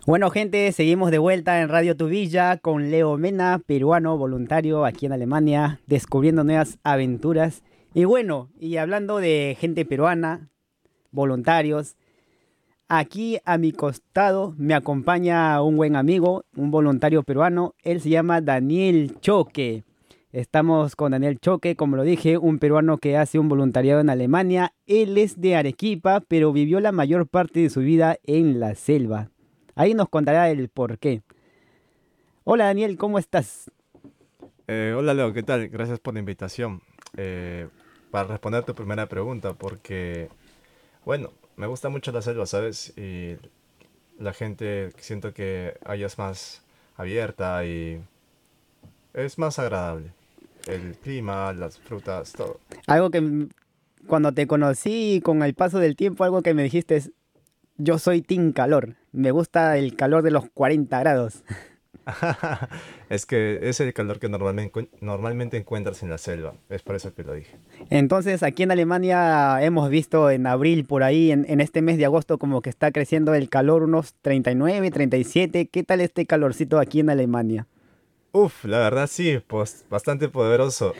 Bueno, gente, seguimos de vuelta en Radio Tu Villa con Leo Mena, peruano voluntario aquí en Alemania, descubriendo nuevas aventuras. Y bueno, y hablando de gente peruana, voluntarios, aquí a mi costado me acompaña un buen amigo, un voluntario peruano. Él se llama Daniel Choque. Estamos con Daniel Choque, como lo dije, un peruano que hace un voluntariado en Alemania. Él es de Arequipa, pero vivió la mayor parte de su vida en la selva. Ahí nos contará el por qué. Hola Daniel, ¿cómo estás? Hola Leo, ¿qué tal? Gracias por la invitación. Para responder tu primera pregunta, porque, bueno, me gusta mucho la selva, ¿sabes? Y la gente siento que allá es más abierta y es más agradable. El clima, las frutas, todo. Algo que cuando te conocí con el paso del tiempo, algo que me dijiste es, yo soy team calor, me gusta el calor de los 40 grados. Es que es el calor que normalmente encuentras en la selva, es por eso que lo dije. Entonces aquí en Alemania hemos visto en abril por ahí, en este mes de agosto, como que está creciendo el calor unos 39, 37. ¿Qué tal este calorcito aquí en Alemania? Uf, la verdad sí, pues bastante poderoso.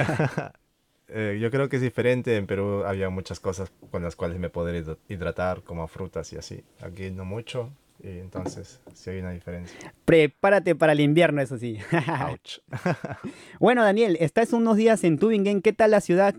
Yo creo que es diferente. En Perú había muchas cosas con las cuales me podría hidratar, como frutas y así. Aquí no mucho, y entonces sí hay una diferencia. Prepárate para el invierno, eso sí. Ouch. Bueno, Daniel, estás unos días en Tübingen, ¿qué tal la ciudad?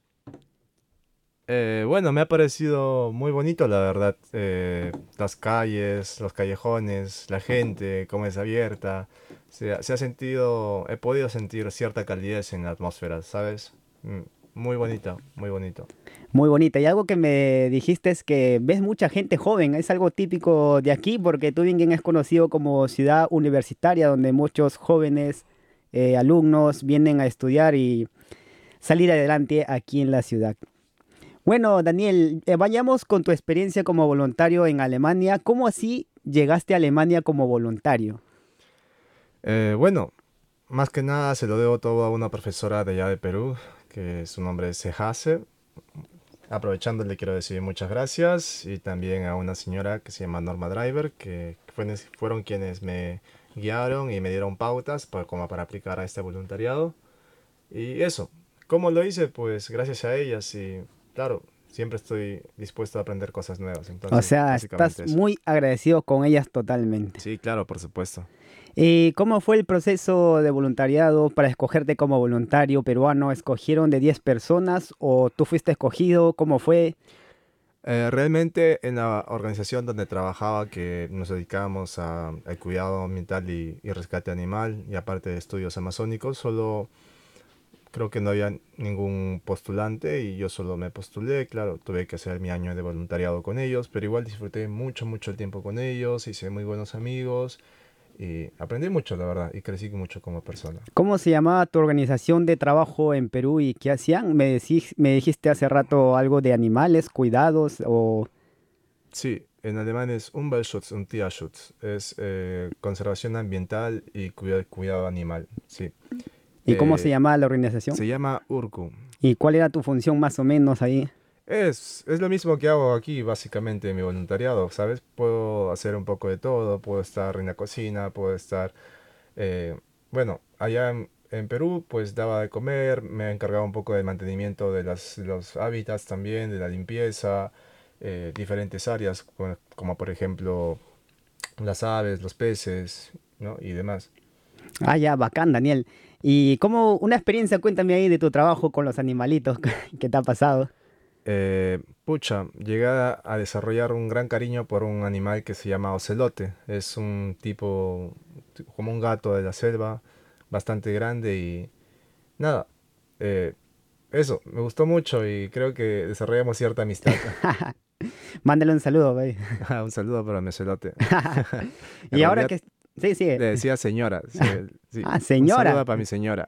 Bueno, me ha parecido muy bonito, la verdad. Las calles, los callejones, la gente, cómo es abierta. Se ha sentido, he podido sentir cierta calidez en la atmósfera, ¿sabes? Mm, Muy bonito, muy bonito. Muy bonita. Y algo que me dijiste es que ves mucha gente joven. Es algo típico de aquí porque Tübingen es conocido como ciudad universitaria donde muchos jóvenes alumnos vienen a estudiar y salir adelante aquí en la ciudad. Bueno, Daniel, vayamos con tu experiencia como voluntario en Alemania. ¿Cómo así llegaste a Alemania como voluntario? Bueno, más que nada se lo debo todo a una profesora de allá de Perú, que su nombre es Sehase. Aprovechando le quiero decir muchas gracias y también a una señora que se llama Norma Driver, que fueron quienes me guiaron y me dieron pautas como para aplicar a este voluntariado. Y eso, ¿cómo lo hice? Pues gracias a ellas y claro, siempre estoy dispuesto a aprender cosas nuevas. O Entonces, sea, estás básicamente eso. muy agradecido con ellas totalmente. Sí, claro, por supuesto. ¿Y cómo fue el proceso de voluntariado para escogerte como voluntario peruano? ¿Escogieron de 10 personas o tú fuiste escogido? ¿Cómo fue? Realmente en la organización donde trabajaba, que nos dedicábamos al cuidado ambiental y rescate animal, y aparte de estudios amazónicos, solo creo que no había ningún postulante y yo solo me postulé. Claro, tuve que hacer mi año de voluntariado con ellos, pero igual disfruté mucho, mucho el tiempo con ellos, hice muy buenos amigos y aprendí mucho, la verdad, y crecí mucho como persona. ¿Cómo se llamaba tu organización de trabajo en Perú y qué hacían? Me dijiste hace rato algo de animales, cuidados o... Sí, en alemán es Umweltschutz und Tierschutz, es conservación ambiental y cuidado animal, sí. ¿Y cómo se Eh, llamaba la organización? Se llama Urku. ¿Y cuál era tu función más o menos ahí? Es lo mismo que hago aquí, básicamente, en mi voluntariado, ¿sabes? Puedo hacer un poco de todo, puedo estar en la cocina, puedo estar... bueno, allá en Perú, pues daba de comer, me encargaba un poco del mantenimiento de los hábitats también, de la limpieza, diferentes áreas, como por ejemplo las aves, los peces, ¿no? Y demás. Ah, ya, bacán, Daniel. ¿Y cómo, una experiencia, cuéntame ahí de tu trabajo con los animalitos que te ha pasado? Pucha, llegué a desarrollar un gran cariño por un animal que se llama ocelote. Es un tipo como un gato de la selva, bastante grande y nada, eh, eso, me gustó mucho y creo que desarrollamos cierta amistad. Mándale un saludo, güey. Un saludo para mi ocelote. En Y ahora realidad que... Sí, le sigue. decía señora, sí, sí, Ah, un señora. saludo para mi señora.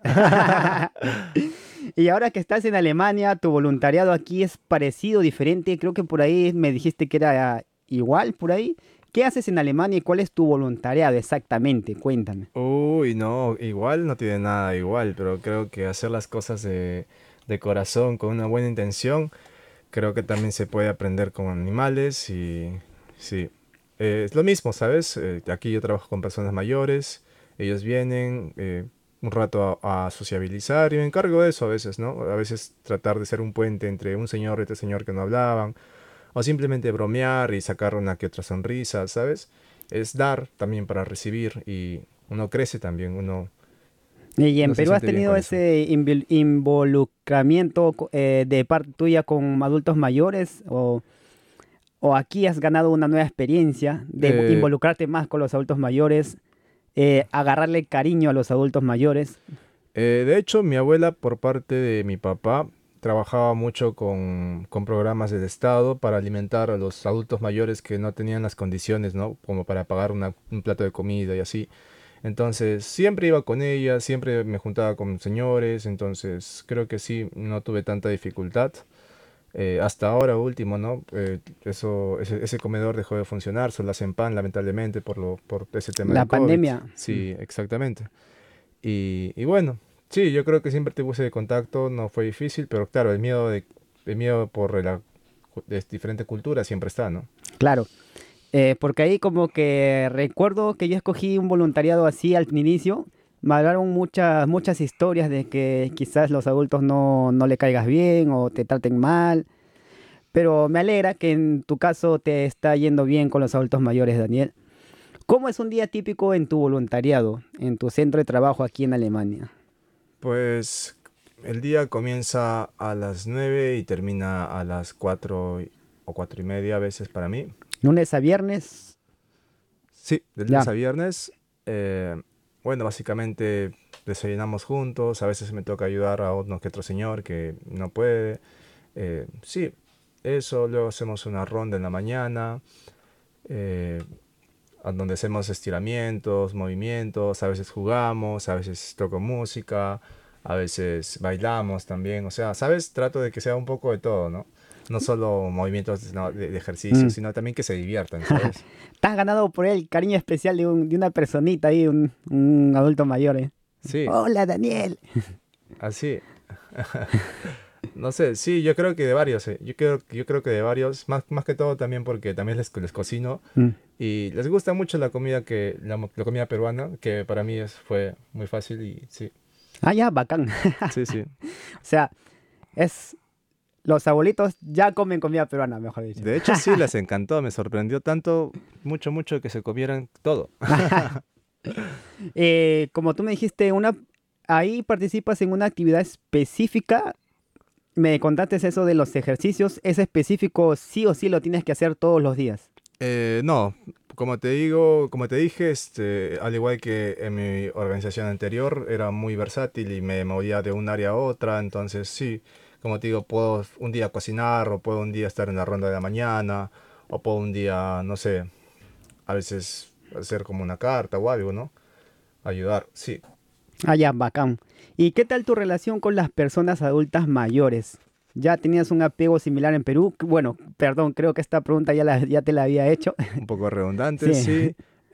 Y ahora que estás en Alemania, tu voluntariado aquí es parecido, diferente. Creo que por ahí me dijiste que era igual, por ahí. ¿Qué haces en Alemania y cuál es tu voluntariado exactamente? Cuéntame. Uy, no, igual no tiene nada igual, pero creo que hacer las cosas de corazón, con una buena intención, creo que también se puede aprender con animales y sí. Es lo mismo, ¿sabes? Aquí yo trabajo con personas mayores, ellos vienen un rato a sociabilizar y me encargo de eso a veces, ¿no? A veces tratar de ser un puente entre un señor y otro señor que no hablaban, o simplemente bromear y sacar una que otra sonrisa, ¿sabes? Es dar también para recibir y uno crece también, ¿Y en uno se Perú has siente bien tenido con eso. ese involucramiento de parte tuya con adultos mayores o aquí has ganado una nueva experiencia de Eh, involucrarte más con los adultos mayores, agarrarle cariño a los adultos mayores? de hecho, mi abuela por parte de mi papá trabajaba mucho con programas del Estado para alimentar a los adultos mayores que no tenían las condiciones, ¿no? Como para pagar un plato de comida y así. Entonces, siempre iba con ella, siempre me juntaba con señores, entonces creo que sí, no tuve tanta dificultad. Hasta ahora último, ¿no? Ese comedor dejó de funcionar, solo hacen pan, lamentablemente, por ese tema La del COVID. pandemia. Sí, exactamente. Y bueno, sí, yo creo que siempre te puse de contacto, no fue difícil, pero claro, el miedo por de diferente cultura siempre está, ¿no? Claro, porque ahí como que recuerdo que yo escogí un voluntariado así al inicio. Me hablaron muchas historias de que quizás los adultos no le caigas bien o te traten mal. Pero me alegra que en tu caso te está yendo bien con los adultos mayores, Daniel. ¿Cómo es un día típico en tu voluntariado, en tu centro de trabajo aquí en Alemania? Pues el día comienza a las 9 y termina a las 4 o 4 y media a veces para mí. Lunes a viernes, Sí, de lunes ya. a viernes. eh, bueno, básicamente desayunamos juntos, a veces me toca ayudar a uno que otro señor que no puede. Sí, eso, luego hacemos una ronda en la mañana, eh, a donde hacemos estiramientos, movimientos, a veces jugamos, a veces toco música, a veces bailamos también, o sea, ¿sabes? Trato de que sea un poco de todo, ¿no? No solo movimientos no, de ejercicio, Mm. sino también que se diviertan, ¿sabes? Te has ganado por él el cariño especial de una personita ahí, un adulto mayor, ¿eh? Sí, Hola, Daniel. así. No sé, sí, yo creo que de varios, yo creo que de varios, más que todo también porque también les cocino Mm. y les gusta mucho la comida la comida peruana, que para mí fue muy fácil y sí, Ah, ya, bacán. sí, sí. O sea, es los abuelitos ya comen comida peruana, mejor dicho. De hecho, sí, les encantó, me sorprendió tanto, mucho que se comieran todo. Como tú me dijiste, ahí participas en una actividad específica. Me contaste eso de los ejercicios. ¿Es específico sí o sí lo tienes que hacer todos los días? No, como te digo, como te dije, al igual que en mi organización anterior, era muy versátil y me movía de un área a otra, entonces sí, como te digo, puedo un día cocinar o puedo un día estar en la ronda de la mañana o puedo un día, no sé, a veces hacer como una carta o algo, ¿no? Ayudar, sí. Ah, ya, bacán. ¿Y qué tal tu relación con las personas adultas mayores? ¿Ya tenías un apego similar en Perú? Bueno, perdón, creo que esta pregunta ya te la había hecho. Un poco redundante, Sí. sí.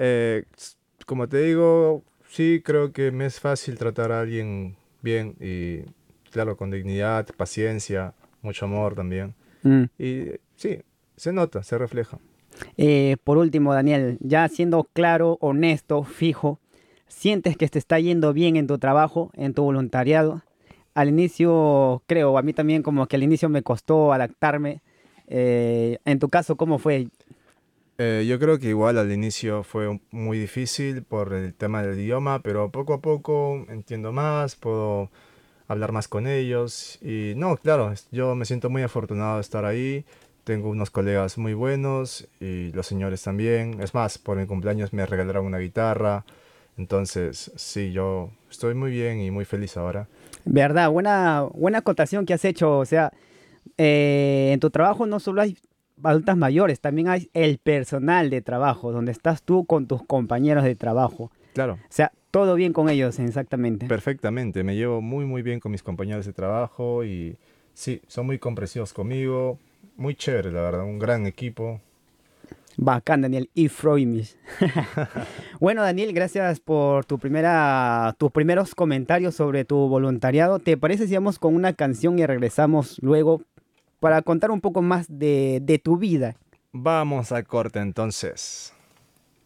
Como te digo, sí creo que me es fácil tratar a alguien bien y, claro, con dignidad, paciencia, mucho amor también. Mm. Y sí, se nota, se refleja. Por último, Daniel, ya siendo claro, honesto, fijo, ¿sientes que te está yendo bien en tu trabajo, en tu voluntariado? Al inicio, creo, a mí también como que al inicio me costó adaptarme. En tu caso, ¿cómo fue? Yo creo que igual al inicio fue muy difícil por el tema del idioma, pero poco a poco entiendo más, puedo hablar más con ellos. Y no, claro, yo me siento muy afortunado de estar ahí. Tengo unos colegas muy buenos y los señores también. Es más, por mi cumpleaños me regalaron una guitarra. Entonces, sí, yo estoy muy bien y muy feliz ahora. ¿Verdad? Buena acotación que has hecho. O sea, en tu trabajo no solo hay adultas mayores, también hay el personal de trabajo, donde estás tú con tus compañeros de trabajo. O Claro, sea, todo bien con ellos, exactamente. perfectamente. Me llevo muy bien con mis compañeros de trabajo y sí, son muy comprensivos conmigo. Muy chévere, la verdad, un gran equipo. Bacán, Daniel. Y Freud. Bueno, Daniel, gracias por tus primeros comentarios sobre tu voluntariado. ¿Te parece si vamos con una canción y regresamos luego para contar un poco más de tu vida? Vamos a corte entonces.